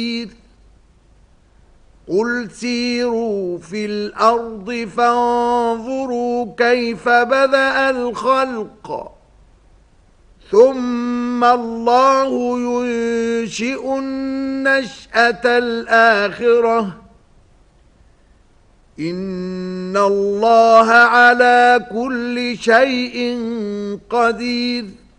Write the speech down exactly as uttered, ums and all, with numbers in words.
قل سيروا في الأرض فانظروا كيف بدأ الخلق ثم الله ينشئ النشأة الآخرة إن الله على كل شيء قدير.